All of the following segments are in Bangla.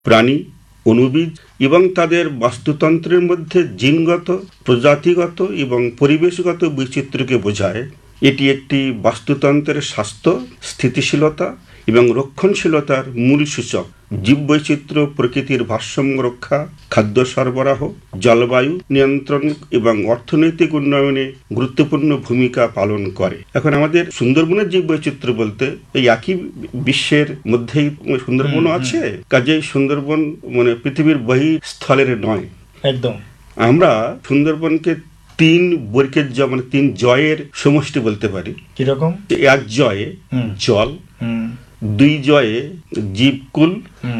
প্রাণী, অণুবীজ এবং তাদের বাস্তুতন্ত্রের মধ্যে জিনগত, প্রজাতিগত এবং পরিবেশগত বৈচিত্র্যকে বোঝায়। এটি একটি বাস্তুতন্ত্রের স্বাস্থ্য, স্থিতিশীলতা এবং রক্ষণশীলতার মূল সূচক। জীববৈচিত্র্য প্রকৃতির ভারসাম্য রক্ষা, খাদ্য সরবরাহ, জলবায়ু নিয়ন্ত্রণ এবং অর্থনৈতিক উন্নয়নে গুরুত্বপূর্ণ ভূমিকা পালন করে। এখন আমাদের সুন্দরবনের জীববৈচিত্র্য বলতে এই একই বিশ্বের মধ্যেই সুন্দরবনও আছে, কাজেই সুন্দরবন পৃথিবীর বহিঃস্থলের নয়। একদম। আমরা সুন্দরবনকে 3 বর্গের তিন জয়ের সমষ্টি বলতে পারি। কিরকম? 1 জয়ে জল, 2 জয়ে জীবকুল,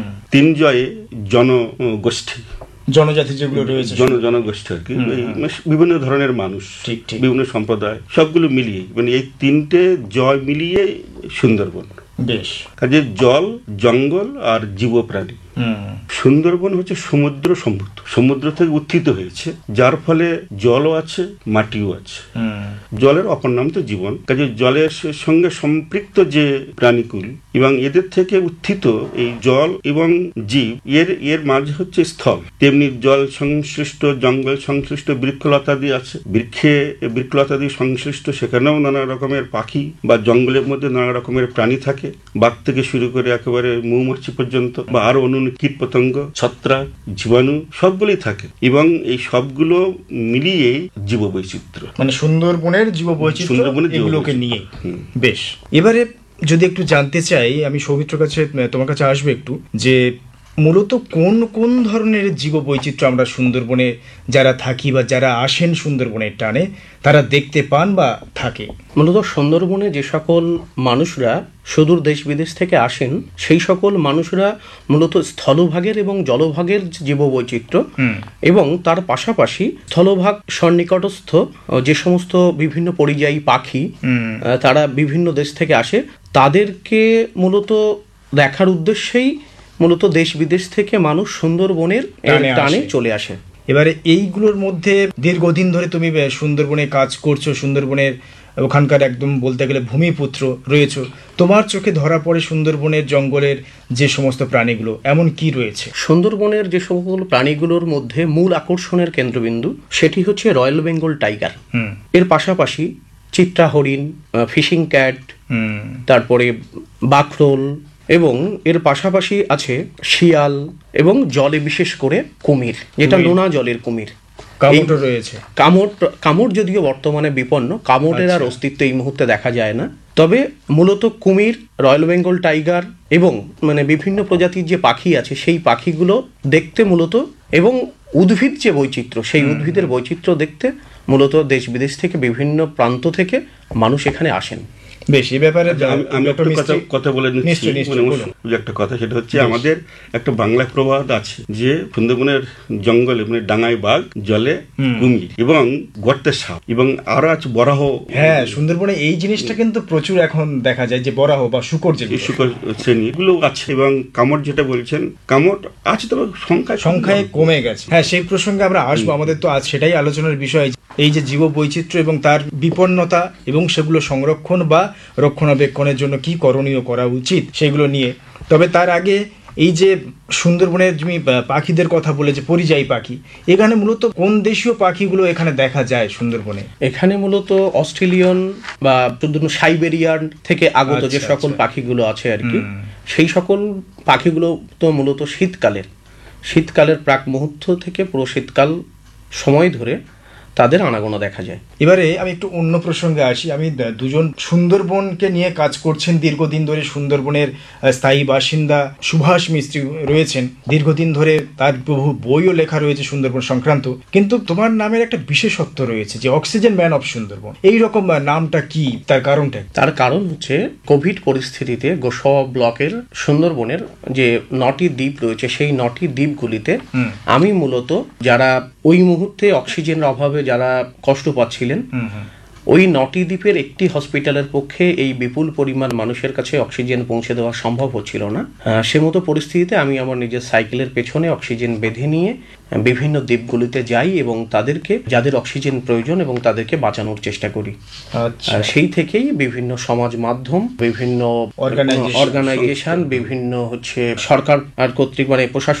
3 জয়ে জনগোষ্ঠী, জনজাতি যেগুলো রয়েছে, জনগোষ্ঠী আর কি, বিভিন্ন ধরনের মানুষ, বিভিন্ন সম্প্রদায়, সবগুলো মিলিয়ে এই 3টে জয় মিলিয়ে সুন্দরবন। বেশ। কাজে জল, জঙ্গল আর জীবপ্রাণী। সুন্দরবন হচ্ছে সমুদ্র সমৃদ্ধ, সমুদ্র থেকে উত্থিত হয়েছে, যার ফলে জলও আছে, মাটিও আছে। জলের অপর নাম তো জীবন। কাজে জলের সঙ্গে সম্পৃক্ত যে প্রাণীকুল এবং এদের থেকে উত্থিত এই জল এবং জীব, এর মাঝে হচ্ছে স্থল। তেমনি জল সংশ্লিষ্ট, জঙ্গল সংশ্লিষ্ট বৃক্ষলতাদি আছে, বৃক্ষলতাদি সংশ্লিষ্ট, সেখানেও নানা রকমের পাখি বা জঙ্গলের মধ্যে নানা রকমের প্রাণী থাকে, বাঘ থেকে শুরু করে একেবারে মৌমাছি পর্যন্ত বা আরো অন্য কীট পতঙ্গ, ছত্রাক, জীবাণু সবগুলোই থাকে এবং এই সবগুলো মিলিয়ে জীববৈচিত্র্য, সুন্দরবনের জীববৈচিত্র্য এগুলোকে নিয়ে। বেশ, এবারে যদি একটু জানতে চাই, আমি সৌমিত্র কাছে, তোমার কাছে আসবো একটু, যে মূলত কোন কোন ধরনের জীববৈচিত্র্য আমরা সুন্দরবনে যারা থাকি বা যারা আসেন সুন্দরবনের টানে তারা দেখতে পান বা থাকে? মূলত সুন্দরবনে যে সকল মানুষরা সুদূর দেশ বিদেশ থেকে আসেন, সেই সকল মানুষরা মূলত স্থলভাগের এবং জলভাগের জীববৈচিত্র্য এবং তার পাশাপাশি স্থলভাগ সন্নিকটস্থ যে সমস্ত বিভিন্ন পরিযায়ী পাখি তারা বিভিন্ন দেশ থেকে আসে, তাদেরকে মূলত দেখার উদ্দেশ্যেই মূলত দেশ বিদেশ থেকে মানুষ সুন্দরবনের টানে চলে আসে। এবারে এইগুলোর মধ্যে দীর্ঘদিন ধরে তুমি সুন্দরবনে কাজ করছো, সুন্দরবনের ওখানকার একদম বলতে গেলে ভূমিপুত্র রয়েছে, তোমার চোখে ধরা পড়ে সুন্দরবনের জঙ্গলের যে সমস্ত প্রাণীগুলো এমন কি রয়েছে? সুন্দরবনের যে সকল প্রাণীগুলোর মধ্যে মূল আকর্ষণের কেন্দ্রবিন্দু সেটি হচ্ছে রয়্যাল বেঙ্গল টাইগার। এর পাশাপাশি চিত্রা হরিণ, ফিশিং ক্যাট, তারপরে বাকরোল, এবং এর পাশাপাশি আছে শিয়াল এবং জলে বিশেষ করে কুমির, যেটা নোনা জলের কুমির। কামট যদিও বর্তমানে বিপন্ন, কামটের আর অস্তিত্ব এই মুহূর্তে দেখা যায় না। তবে মূলত কুমির, রয়্যাল বেঙ্গল টাইগার এবং বিভিন্ন প্রজাতির যে পাখি আছে সেই পাখিগুলো দেখতে মূলত, এবং উদ্ভিদ যে বৈচিত্র্য, সেই উদ্ভিদের বৈচিত্র্য দেখতে মূলত দেশ বিদেশ থেকে বিভিন্ন প্রান্ত থেকে মানুষ এখানে আসেন। বেশ, এই ব্যাপারে আমি একটা কথা বলে নিচ্ছি। একটা কথা, সেটা হচ্ছে আমাদের একটা বাংলা প্রবাদ আছে যে সুন্দরবনের জঙ্গলে ডাঙায় বাঘ, জলে কুমির এবং গর্তে সাপ, এবং আরো আছে বরাহ। হ্যাঁ, সুন্দরবনে এই জিনিসটা কিন্তু প্রচুর এখন দেখা যায়, যে বরাহ বা শুকর, যে শুকর শ্রেণী এগুলো আছে। এবং কামট যেটা বলছেন, কামট আছে, তবে সংখ্যায় কমে গেছে। হ্যাঁ, সেই প্রসঙ্গে আমরা আসবো। আমাদের তো আজ সেটাই আলোচনার বিষয়, এই যে জীববৈচিত্র্য এবং তার বিপন্নতা এবং সেগুলো সংরক্ষণ বা রক্ষণাবেক্ষণের জন্য কি করণীয় করা উচিত সেগুলো নিয়ে। তবে তার আগে এই যে সুন্দরবনের তুমি পাখিদের কথা বলে, যে পরিযায়ী পাখি, এখানে মূলত কোন দেশীয় পাখিগুলো এখানে দেখা যায় সুন্দরবনে? এখানে মূলত অস্ট্রেলিয়ান বা সাইবেরিয়ান থেকে আগত যে সকল পাখিগুলো আছে আর কি, সেই সকল পাখিগুলো তো মূলত শীতকালের প্রাক মুহূর্ত থেকে পুরো শীতকাল সময় ধরে তাদের আনাগোনা দেখা যায়। এবারে আমি একটু অন্য প্রসঙ্গে আসি। আমি দুজন সুন্দরবনকে নিয়ে কাজ করছেন দীর্ঘদিন ধরে, সুন্দরবনের স্থায়ী বাসিন্দা সুভাষ মিস্ত্রি রয়েছেন, দীর্ঘদিন ধরে তার বহু বইও লেখা রয়েছে সুন্দরবন সংক্রান্ত। কিন্তু তোমার নামের একটা বিশেষত্ব রয়েছে, যে অক্সিজেন ম্যান অফ সুন্দরবন। এই রকম নামটা কি, তার কারণটা? তার কারণ হচ্ছে কোভিড পরিস্থিতিতে গোসাবা ব্লকের সুন্দরবনের যে 9টি দ্বীপ রয়েছে, সেই 9টি দ্বীপগুলিতে আমি মূলত যারা ওই মুহূর্তে অক্সিজেনের অভাবে যারা কষ্ট পাচ্ছিলেন, ওই 9টি দ্বীপের একটি হসপিটালের পক্ষে এই বিপুল পরিমাণ মানুষের কাছে অক্সিজেন পৌঁছে দেওয়া সম্ভব হচ্ছিল না। সে মতো পরিস্থিতিতে আমি আমার নিজের সাইকেলের পেছনে অক্সিজেন বেঁধে নিয়ে বিভিন্ন দ্বীপগুলিতে যাই এবং তাদেরকে, যাদের অক্সিজেন প্রয়োজন, এবং তাদেরকে বাঁচানোর চেষ্টা করি। আচ্ছা, সেই থেকেই বিভিন্ন সমাজ মাধ্যম, বিভিন্ন অর্গানাইজেশন, বিভিন্ন সরকার কর্তৃক, মানে প্রশাসন